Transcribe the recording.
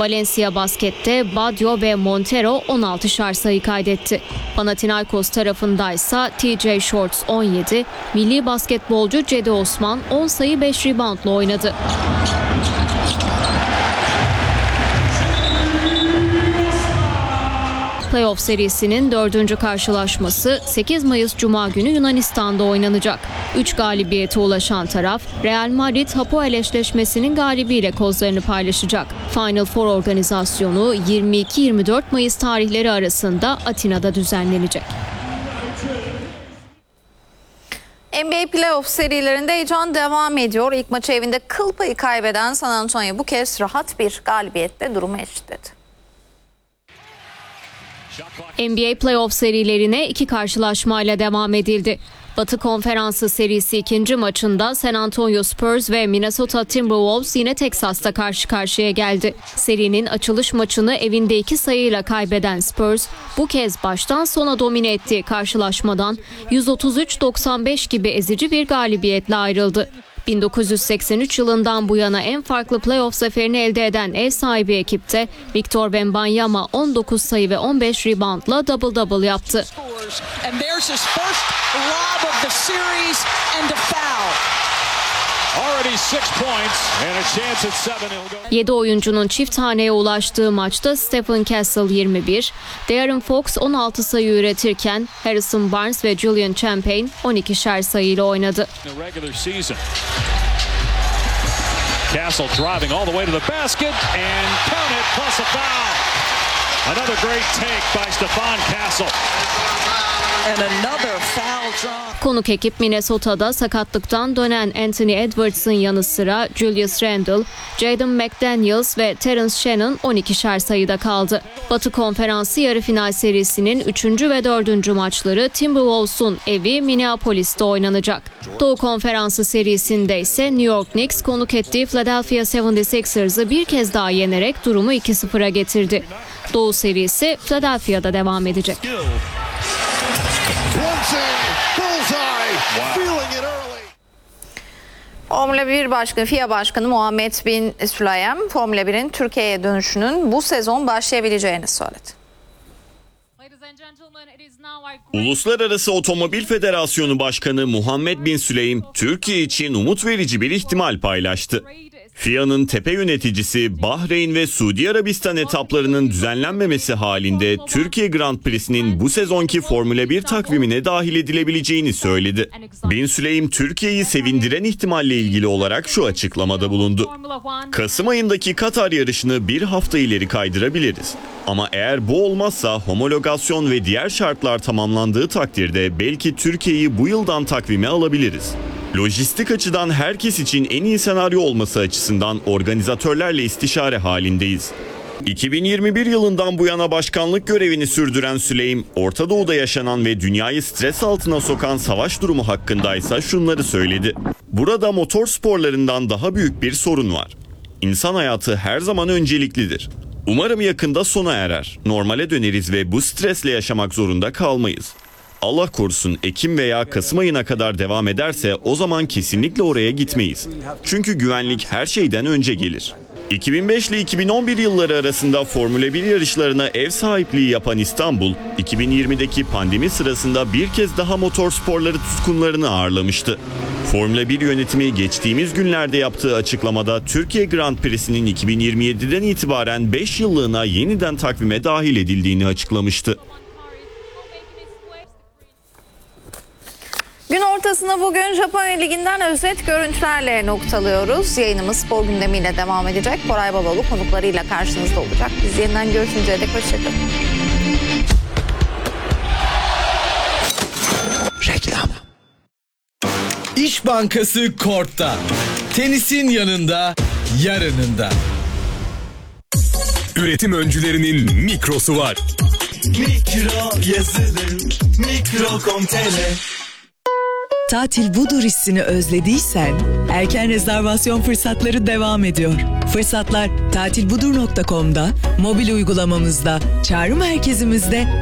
Valencia Basket'te Badio ve Montero 16'şar sayı kaydetti. Panathinaikos tarafındaysa TJ Shorts 17, milli basketbolcu Cedi Osman 10 sayı 5 reboundla oynadı. Playoff serisinin 4. karşılaşması 8 Mayıs Cuma günü Yunanistan'da oynanacak. 3 galibiyete ulaşan taraf Real Madrid-Hapoel eşleşmesinin galibiyle kozlarını paylaşacak. Final Four organizasyonu 22-24 Mayıs tarihleri arasında Atina'da düzenlenecek. NBA Playoff serilerinde heyecan devam ediyor. İlk maçı evinde kıl payı kaybeden San Antonio bu kez rahat bir galibiyetle durumu eşitledi. NBA Playoff serilerine 2 karşılaşmayla devam edildi. Batı Konferansı serisi 2. maçında San Antonio Spurs ve Minnesota Timberwolves yine Teksas'ta karşı karşıya geldi. Serinin açılış maçını evinde 2 sayıyla kaybeden Spurs bu kez baştan sona domine ettiği karşılaşmadan 133-95 gibi ezici bir galibiyetle ayrıldı. 1983 yılından bu yana en farklı playoff zaferini elde eden ev sahibi ekipte Victor Wembanyama 19 sayı ve 15 reboundla double-double yaptı. 7 oyuncunun çift haneye ulaştığı maçta Stephen Castle 21, De'Aaron Fox 16 sayı üretirken Harrison Barnes ve Julian Champagne 12'şer sayıyla oynadı. Castle driving all the way to the basket and count it plus a foul. Another great take by Stephon Castle. And another foul drop. Konuk ekip Minnesota'da sakatlıktan dönen Anthony Edwards'ın yanı sıra Julius Randle, Jaden McDaniels ve Terence Shannon 12'şer sayıda kaldı. Batı Konferansı yarı final serisinin 3. ve 4. maçları Timberwolves'un evi Minneapolis'te oynanacak. Doğu Konferansı serisinde ise New York Knicks konuk ettiği Philadelphia 76ers'ı bir kez daha yenerek durumu 2-0'a getirdi. Doğu serisi Philadelphia'da devam edecek. Formula 1 Başkanı, FIA Başkanı Muhammed Bin Sulayem, Formula 1'in Türkiye'ye dönüşünün bu sezon başlayabileceğini söyledi. Uluslararası Otomobil Federasyonu Başkanı Muhammed Bin Sulayem, Türkiye için umut verici bir ihtimal paylaştı. FIA'nın tepe yöneticisi Bahreyn ve Suudi Arabistan etaplarının düzenlenmemesi halinde Türkiye Grand Prix'sinin bu sezonki Formula 1 takvimine dahil edilebileceğini söyledi. Bin Sulayem, Türkiye'yi sevindiren ihtimalle ilgili olarak şu açıklamada bulundu. Kasım ayındaki Katar yarışını bir hafta ileri kaydırabiliriz. Ama eğer bu olmazsa homologasyon ve diğer şartlar tamamlandığı takdirde belki Türkiye'yi bu yıldan takvime alabiliriz. Lojistik açıdan herkes için en iyi senaryo olması açısından organizatörlerle istişare halindeyiz. 2021 yılından bu yana başkanlık görevini sürdüren Sulayem, Orta Doğu'da yaşanan ve dünyayı stres altına sokan savaş durumu hakkındaysa şunları söyledi. Burada motor sporlarından daha büyük bir sorun var. İnsan hayatı her zaman önceliklidir. Umarım yakında sona erer, normale döneriz ve bu stresle yaşamak zorunda kalmayız. Allah korusun Ekim veya Kasım ayına kadar devam ederse o zaman kesinlikle oraya gitmeyiz. Çünkü güvenlik her şeyden önce gelir. 2005 ile 2011 yılları arasında Formula 1 yarışlarına ev sahipliği yapan İstanbul, 2020'deki pandemi sırasında bir kez daha motor sporları tutkunlarını ağırlamıştı. Formula 1 yönetimi geçtiğimiz günlerde yaptığı açıklamada Türkiye Grand Prix'sinin 2027'den itibaren 5 yıllığına yeniden takvime dahil edildiğini açıklamıştı. Gün ortasında bugün Japonya Ligi'nden özet görüntülerle noktalıyoruz. Yayınımız spor gündemiyle devam edecek. Koray Baloğlu konuklarıyla karşınızda olacak. Biz yeniden görüşünceye dek hoşçakalın. Reklam. İş Bankası Kort'ta. Tenisin yanında, yarınında. Üretim öncülerinin mikrosu var. Mikro yazılım, mikro.com.tr. Tatil budur hissini özlediysen, erken rezervasyon fırsatları devam ediyor. Fırsatlar tatilbudur.com'da, mobil uygulamamızda, çağrı merkezimizde